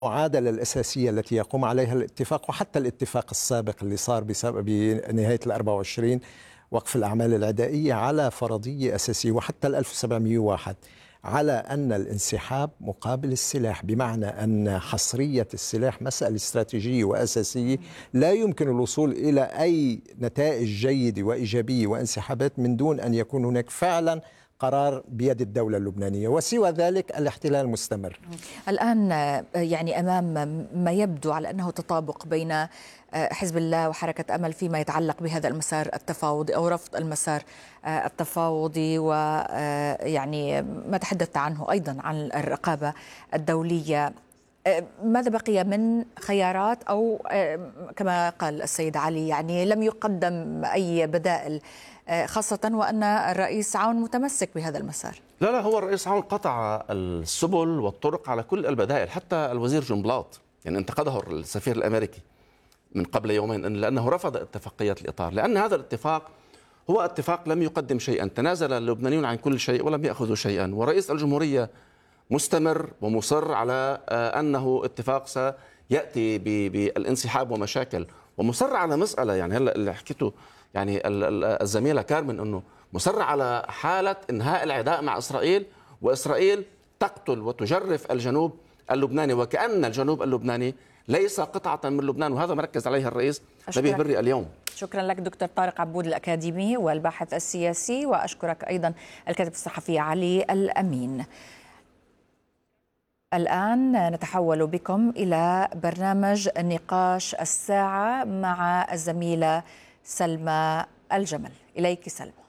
المعادلة الأساسية التي يقوم عليها الاتفاق، وحتى الاتفاق السابق اللي صار بسبب بنهاية 24 وقف الأعمال العدائية، على فرضية أساسية، وحتى 1701 على أن الانسحاب مقابل السلاح، بمعنى أن حصرية السلاح مسألة استراتيجية وأساسية، لا يمكن الوصول إلى أي نتائج جيدة وإيجابية وانسحابات من دون أن يكون هناك فعلا قرار بيد الدولة اللبنانية، وسوى ذلك الاحتلال مستمر. الآن يعني أمام ما يبدو على أنه تطابق بين حزب الله وحركة أمل فيما يتعلق بهذا المسار التفاوضي أو رفض المسار التفاوضي، ويعني ما تحدثت عنه أيضا عن الرقابة الدولية. ماذا بقي من خيارات، أو كما قال السيد علي يعني لم يقدم أي بدائل، خاصة وأن الرئيس عون متمسك بهذا المسار؟ لا هو الرئيس عون قطع السبل والطرق على كل البدائل، حتى الوزير جنبلاط يعني انتقده السفير الأمريكي من قبل يومين لأنه رفض اتفاقية الإطار، لأن هذا الاتفاق هو اتفاق لم يقدم شيئا، تنازل اللبنانيون عن كل شيء ولم يأخذوا شيئا، ورئيس الجمهورية مستمر ومصر على أنه اتفاق سيأتي بالانسحاب ومشاكل، ومصر على مسألة يعني هلا اللي حكيته يعني الزميلة كارمن أنه مصر على حالة إنهاء العداء مع إسرائيل، وإسرائيل تقتل وتجرف الجنوب اللبناني، وكأن الجنوب اللبناني ليس قطعة من لبنان، وهذا مركز عليه الرئيس نبيه بري اليوم. شكرا لك دكتور طارق عبود الأكاديمي والباحث السياسي، وأشكرك أيضا الكاتب الصحفي علي الأمين. الآن نتحول بكم إلى برنامج نقاش الساعة مع الزميلة سلمى الجمل. إليك سلمى.